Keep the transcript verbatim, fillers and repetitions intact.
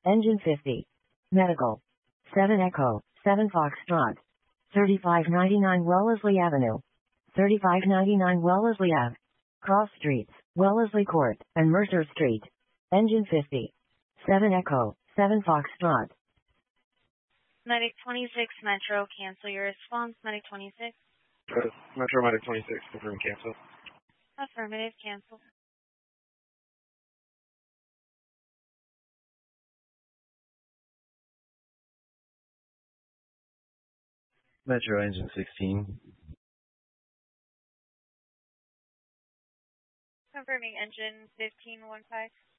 Engine fifty. Medical. seven Echo, seven Foxtrot. thirty-five ninety-nine Wellesley Avenue. thirty-five ninety-nine Wellesley Ave. Cross Streets, Wellesley Court, and Mercer Street. Engine fifty. seven Echo, seven Foxtrot. Medic twenty-six, Metro, cancel your response. Medic twenty-six. Uh, Metro Medic twenty-six, confirm cancel. Affirmative, cancel. Metro Engine sixteen. Confirming engine fifteen one five.